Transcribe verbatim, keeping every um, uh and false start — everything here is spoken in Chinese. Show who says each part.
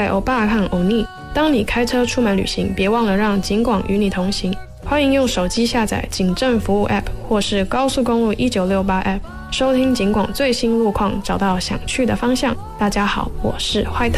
Speaker 1: 欧巴和欧尼。当你开车出门旅行，别忘了让警广与你同行。欢迎用手机下载警政服务 App 或是高速公路一九六八 App， 收听警广最新路况，找到想去的方向。大家好，我是坏特。